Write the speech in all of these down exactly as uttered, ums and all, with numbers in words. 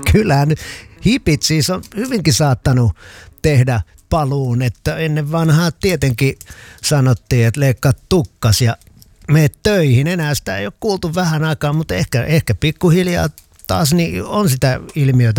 Kyllähän hipit siis on hyvinkin saattanut tehdä paluun, että ennen vanhaa tietenkin sanottiin, että leikkaa tukkas ja mene töihin. Enää sitä ei ole kuultu vähän aikaa, mutta ehkä, ehkä pikkuhiljaa taas niin on sitä ilmiötä.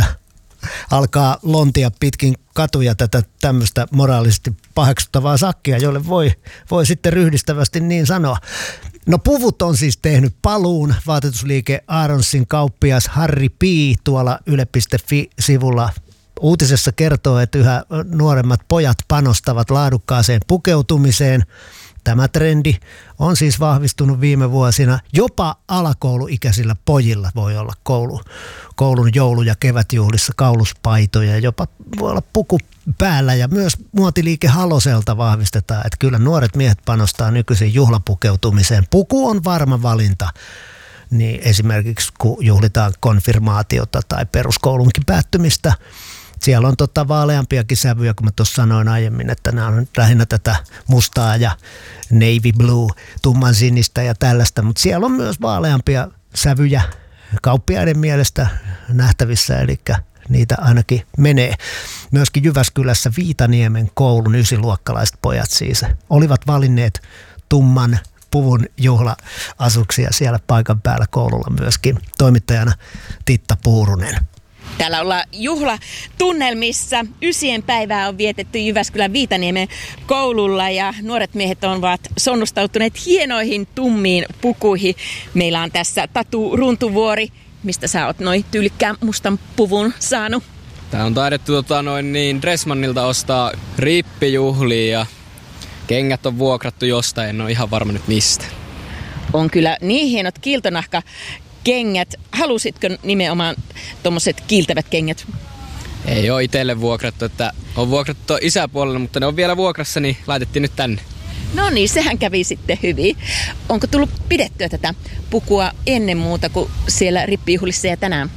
Alkaa lontia pitkin katuja tätä tämmöistä moraalisesti paheksuttavaa sakkia, jolle voi, voi sitten ryhdistävästi niin sanoa. No puvut on siis tehnyt paluun. Vaatetusliike Aronsin kauppias Harry P. tuolla yle piste fi-sivulla uutisessa kertoo, että yhä nuoremmat pojat panostavat laadukkaaseen pukeutumiseen. Tämä trendi on siis vahvistunut viime vuosina. Jopa alakouluikäisillä pojilla voi olla koulu, koulun joulu- ja kevätjuhlissa kauluspaitoja. Jopa voi olla puku päällä ja myös muotiliike Haloselta vahvistetaan, että kyllä nuoret miehet panostaa nykyisin juhlapukeutumiseen. Puku on varma valinta. Niin esimerkiksi kun juhlitaan konfirmaatiota tai peruskoulunkin päättymistä. Siellä on tota vaaleampiakin sävyjä, kun mä tuossa sanoin aiemmin, että nämä on lähinnä tätä mustaa ja navy blue, tumman sinistä ja tällaista. Mutta siellä on myös vaaleampia sävyjä kauppiaiden mielestä nähtävissä, eli niitä ainakin menee. Myöskin Jyväskylässä Viitaniemen koulun ysiluokkalaiset pojat siis olivat valinneet tumman puvun juhla-asuksia siellä paikan päällä koululla myöskin. Toimittajana Titta Puurunen. Täällä ollaan juhlatunnelmissa. Ysien päivää on vietetty Jyväskylän Viitaniemen koululla ja nuoret miehet ovat sonnustautuneet hienoihin tummiin pukuihin. Meillä on tässä Tatu Runtuvuori. Mistä sä oot noin tyylikkään mustan puvun saanut? Tää on taidettu tota, noin niin Dressmannilta ostaa rippijuhliin ja kengät on vuokrattu jostain, en ole ihan varma nyt mistä. On kyllä niin hienot kiiltonahka kengät. Halusitko nimenomaan tommoset kiiltävät kengät? Ei ole itselle vuokrattu, että on vuokrattu isäpuolelle, mutta ne on vielä vuokrassa, niin laitettiin nyt tänne. No niin, sehän kävi sitten hyvin. Onko tullut pidettyä tätä pukua ennen muuta kuin siellä rippijuhlissa ja tänään?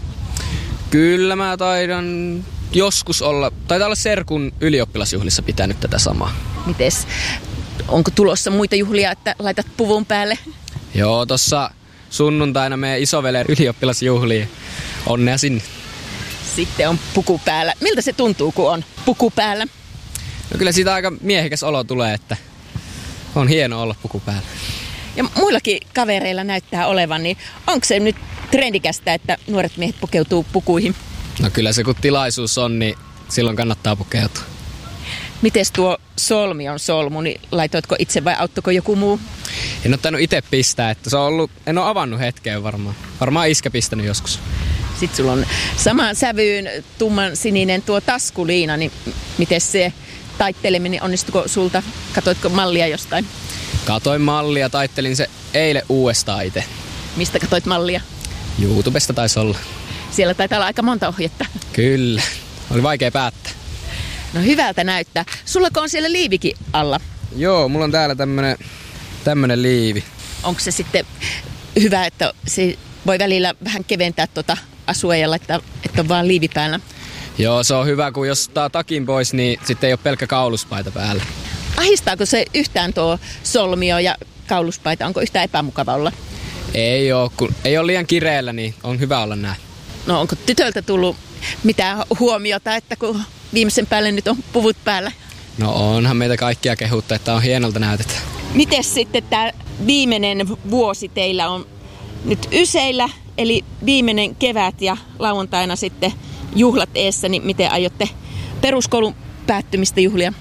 Kyllä mä taidan joskus olla, taitaa olla serkun ylioppilasjuhlissa pitänyt tätä samaa. Mites? Onko tulossa muita juhlia, että laitat puvun päälle? Joo, tossa sunnuntaina meidän isoveleen ylioppilasjuhliin. Onnea sinne. Sitten on puku päällä. Miltä se tuntuu, kun on puku päällä? No kyllä siitä aika miehikäs olo tulee, että on hieno olla puku päällä. Ja muillakin kavereilla näyttää olevan, niin onko se nyt trendikästä, että nuoret miehet pukeutuu pukuihin? No kyllä se kun tilaisuus on, niin silloin kannattaa pukeutua. Mites tuo solmi on solmu, niin laitoitko itse vai auttoiko joku muu? En ole tainnut itse pistää, että se on ollut, en ole avannut hetkeen varmaan. Varmaan iskä pistänyt joskus. Sitten sulla on samaan sävyyn tumman sininen tuo taskuliina, niin miten se taitteleminen, onnistuko sulta? Katoitko mallia jostain? Katoin mallia, taittelin se eilen uudestaan itse. Mistä katoit mallia? YouTubesta taisi olla. Siellä taitaa olla aika monta ohjetta. Kyllä, oli vaikea päättää. No hyvältä näyttää. Sullako on siellä liivikin alla? Joo, mulla on täällä tämmönen, tämmönen liivi. Onko se sitten hyvä, että se voi välillä vähän keventää tuota asua ja laittaa, että on vaan liivi päällä? Joo, se on hyvä, kun jos ottaa takin pois, niin sitten ei ole pelkkä kauluspaita päällä. Ahistaako se yhtään tuo solmio ja kauluspaita? Onko yhtään epämukava olla? Ei ole, kun ei ole liian kireellä, niin on hyvä olla näin. No onko tytöltä tullut mitään huomiota, että kun viimeisen päälle nyt on puvut päällä? No onhan meitä kaikkia kehuttaa, että on hienolta näytetä. Mites sitten tämä viimeinen vuosi teillä on nyt yseillä, eli viimeinen kevät ja lauantaina sitten juhlat eessä, niin miten aiotte peruskoulun päättymistä juhlia?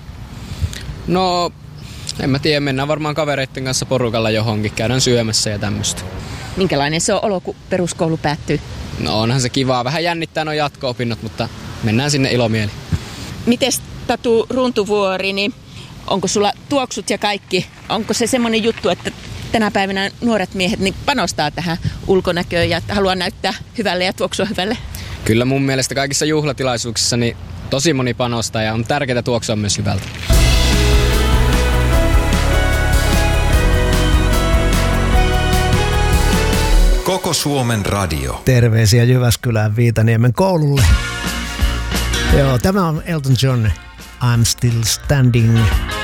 No, en mä tiedä, mennään varmaan kavereiden kanssa porukalla johonkin, käydään syömässä ja tämmöistä. Minkälainen se on olo, kun peruskoulu päättyy? No onhan se kivaa, vähän jännittää nuo jatko-opinnot, mutta mennään sinne ilomieli. Mites Tatu Runtuvuori, niin onko sulla tuoksut ja kaikki? Onko se semmoinen juttu, että tänä päivänä nuoret miehet niin panostaa tähän ulkonäköön ja haluaa näyttää hyvälle ja tuoksua hyvälle? Kyllä mun mielestä kaikissa juhlatilaisuuksissa niin tosi moni panostaa ja on tärkeää tuoksua myös hyvältä. Koko Suomen radio. Terveisiä Jyväskylään Viitaniemen koululle. Joo, tämä on Elton John, I'm Still Standing.